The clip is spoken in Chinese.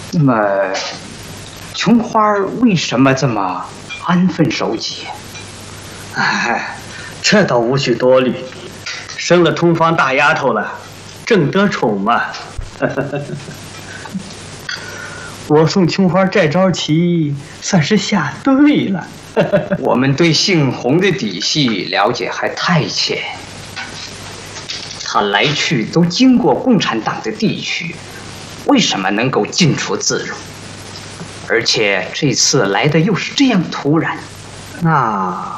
那么，琼花为什么这么安分守己？ 哎，这倒无需多虑，生了通房大丫头了，正得宠嘛。我送琼花这招棋算是下对了。 我们对姓洪的底细了解还太浅，他来去都经过共产党的地区，为什么能够进出自如？而且这次来的又是这样突然，那